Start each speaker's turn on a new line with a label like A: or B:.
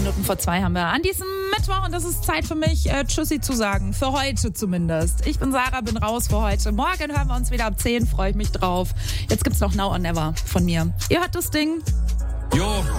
A: Minuten vor 2 haben wir an diesem Mittwoch und das ist Zeit für mich, Tschüssi zu sagen. Für heute zumindest. Ich bin Sarah, bin raus für heute. Morgen hören wir uns wieder ab 10, freue ich mich drauf. Jetzt gibt's noch Now or Never von mir. Ihr hört das Ding.
B: Jo.